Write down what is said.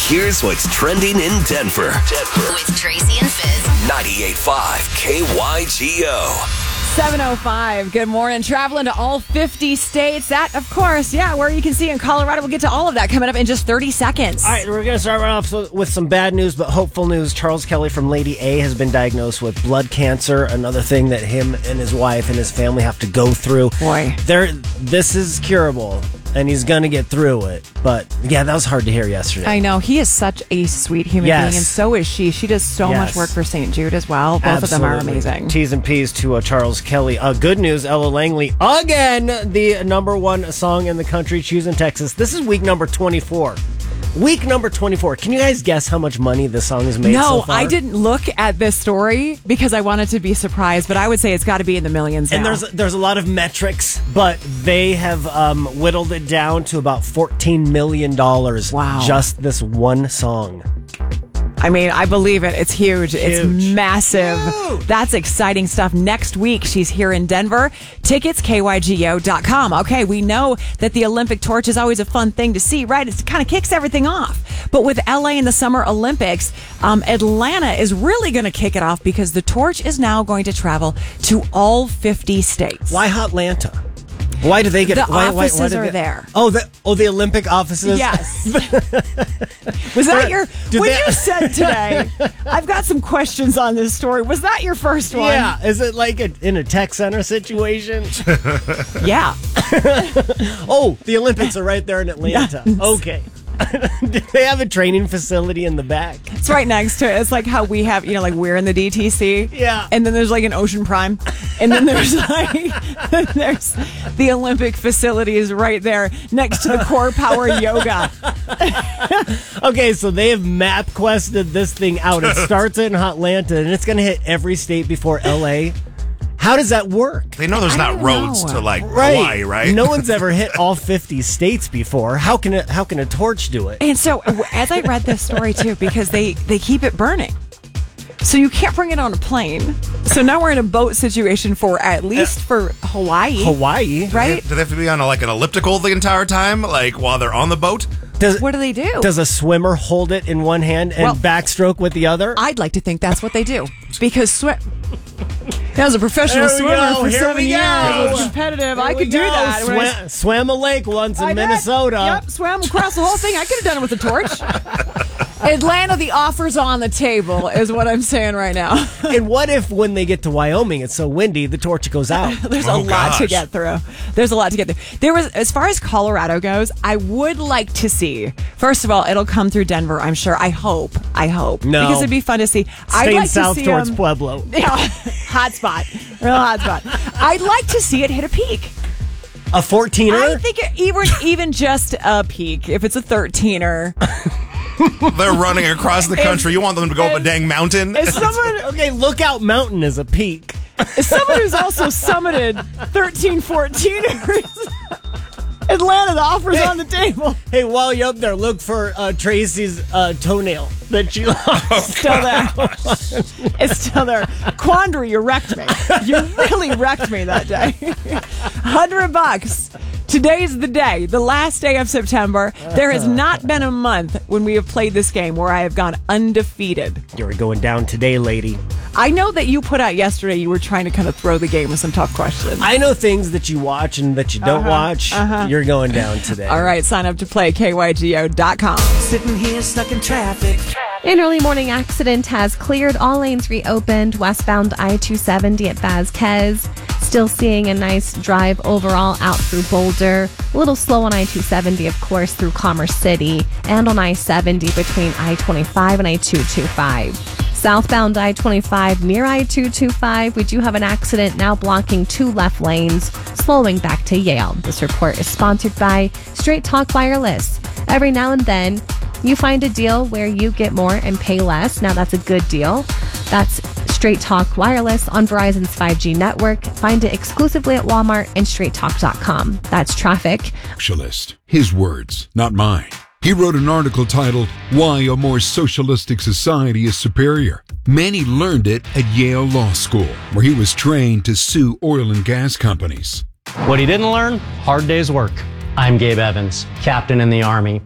Here's what's trending in Denver. With Tracy and Fizz. 98.5 KYGO. 7:05. Good morning. Traveling to all 50 states. That, of course, where you can see in Colorado. We'll get to all of that coming up in just 30 seconds. All right, we're going to start right off with some bad news, but hopeful news. Charles Kelly from Lady A has been diagnosed with blood cancer, another thing that him and his wife and his family have to go through. Boy. This is curable, and he's going to get through it. But, yeah, that was hard to hear yesterday. I know. He is such a sweet human being, and so is she. She does so much work for St. Jude as well. Both of them are amazing. T's and P's to Charles Kelly. Good news, Ella Langley, again, the number one song in the country, Choosing Texas. This is week number 24. Week number 24. Can you guys guess how much money this song has made so far? I didn't look at this story because I wanted to be surprised, but I would say it's got to be in the millions now. And there's a lot of metrics, but they have whittled it down to about $14 million. Wow. Just this one song. I mean, I believe it. It's huge. It's massive. Huge. That's exciting stuff. Next week, she's here in Denver. Tickets, KYGO.com. Okay, we know that the Olympic torch is always a fun thing to see, right? It kind of kicks everything off. But with LA in the Summer Olympics, Atlanta is really going to kick it off because the torch is now going to travel to all 50 states. Why Hotlanta? Why do they get the offices are there? Oh, the Olympic offices. Yes. Was that you said today? I've got some questions on this story. Was that your first one? Yeah. Is it like in a tech center situation? Yeah. Oh, the Olympics are right there in Atlanta. Yes. Okay. Do they have a training facility in the back? It's right next to it. It's like how we have, like we're in the DTC. Yeah. And then there's like an Ocean Prime. And then there's there's the Olympic facilities right there next to the Core Power Yoga. Okay, so they have map quested this thing out. It starts in Atlanta and it's going to hit every state before LA. How does that work? They know there's not roads to Hawaii, right? No one's ever hit all 50 states before. How can a torch do it? And so, as I read this story too, because they keep it burning, so you can't bring it on a plane. So now we're in a boat situation for at least for Hawaii. Hawaii, right? Do they have to be on an elliptical the entire time, like while they're on the boat? What do they do? Does a swimmer hold it in one hand and backstroke with the other? I'd like to think that's what they do because as a professional swimmer for 7 years, I was competitive. I could do that. Swam a lake once in Minnesota. Yep, swam across the whole thing. I could have done it with a torch. Atlanta, the offer's on the table, is what I'm saying right now. And what if when they get to Wyoming, it's so windy, the torch goes out? There's a lot to get through. As far as Colorado goes, I would like to see. First of all, it'll come through Denver, I'm sure. I hope. No. Because it'd be fun to see. I'd like south to see towards Pueblo. Yeah, hot spot. Real hot spot. I'd like to see it hit a peak. A 14er? I think even just a peak. If it's a 13er. They're running across the country. You want them to go up a dang mountain? Okay, Lookout Mountain is a peak. As someone who's also summited 13, 14ers, Atlanta, the offer's on the table. Hey, while you're up there, look for Tracy's toenail that she lost. Still there. It's still there. Quandary, you wrecked me. You really wrecked me that day. $100. Today's the day, the last day of September. There has not been a month when we have played this game where I have gone undefeated. You're going down today, lady. I know that you put out yesterday you were trying to kind of throw the game with some tough questions. I know things that you watch and that you don't watch. You're going down today. All right, sign up to play KYGO.com. Sitting here stuck in traffic. An early morning accident has cleared. All lanes reopened. Westbound I-270 at Vasquez. Still seeing a nice drive overall out through Boulder. A little slow on I-270, of course, through Commerce City. And on I-70 between I-25 and I-225. Southbound I-25 near I-225, we do have an accident now blocking 2 left lanes, slowing back to Yale. This report is sponsored by Straight Talk Wireless. Every now and then, you find a deal where you get more and pay less. Now that's a good deal. That's Straight Talk Wireless on Verizon's 5G network. Find it exclusively at Walmart and straighttalk.com. That's traffic. Socialist. His words, not mine. He wrote an article titled, Why a More Socialistic Society is Superior. Manny learned it at Yale Law School, where he was trained to sue oil and gas companies. What he didn't learn? Hard day's work. I'm Gabe Evans, captain in the Army.